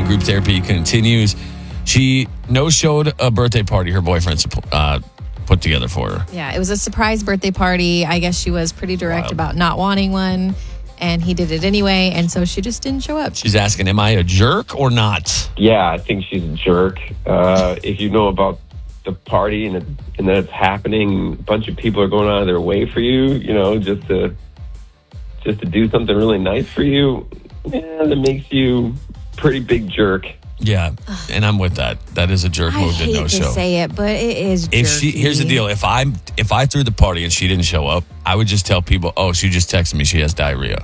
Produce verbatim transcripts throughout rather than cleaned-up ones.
group therapy continues. She no-showed a birthday party her boyfriend uh, put together for her. Yeah, it was a surprise birthday party. I guess she was pretty direct wow. about not wanting one, and he did it anyway, and so she just didn't show up. She's asking, am I a jerk or not? Yeah, I think she's a jerk. Uh, if you know about the party and, it, and that it's happening, a bunch of people are going out of their way for you, you know, just to just to do something really nice for you, yeah, that makes you a pretty big jerk. Yeah, and I'm with that. That is a jerk I move to no show. I hate to say it, but it is jerky. If she, here's the deal: if I if I threw the party and she didn't show up, I would just tell people, "Oh, she just texted me she has diarrhea."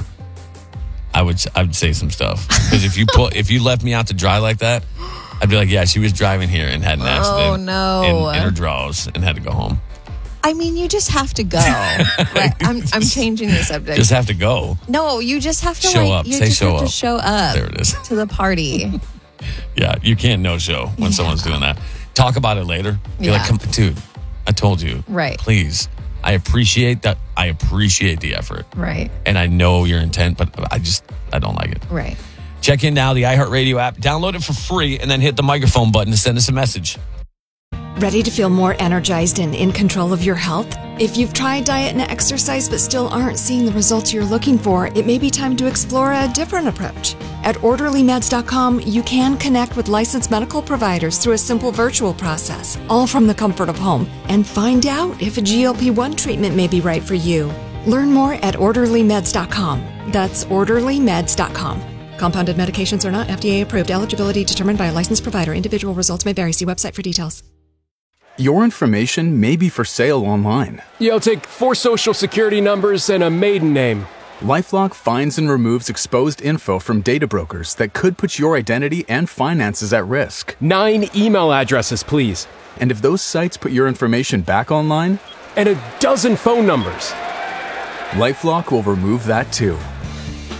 I would I would say some stuff because if you pull if you left me out to dry like that, I'd be like, "Yeah, she was driving here and had an accident oh, no. in, in her drawers and had to go home." I mean, you just have to go. Right? I'm I'm changing the subject. Just have to go. No, you just have to show like, up. You Say just show have up. to show up. There it is. To the party. Yeah, you can't no show when yeah. someone's doing that. Talk about it later. Be yeah. like, Come, dude, I told you. Right. Please. I appreciate that. I appreciate the effort. Right. And I know your intent, but I just, I don't like it. Right. Check in now, the iHeartRadio app. Download it for free and then hit the microphone button to send us a message. Ready to feel more energized and in control of your health? If you've tried diet and exercise but still aren't seeing the results you're looking for, it may be time to explore a different approach. At orderly meds dot com, you can connect with licensed medical providers through a simple virtual process, all from the comfort of home, and find out if a G L P one treatment may be right for you. Learn more at orderly meds dot com. That's orderly meds dot com. Compounded medications are not F D A approved. Eligibility determined by a licensed provider. Individual results may vary. See website for details. Your information may be for sale online. Yeah, I'll take four social security numbers and a maiden name. LifeLock finds and removes exposed info from data brokers that could put your identity and finances at risk. Nine email addresses, please. And if those sites put your information back online? And a dozen phone numbers. LifeLock will remove that too.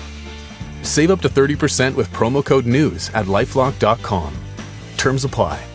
Save up to thirty percent with promo code NEWS at LifeLock dot com. Terms apply.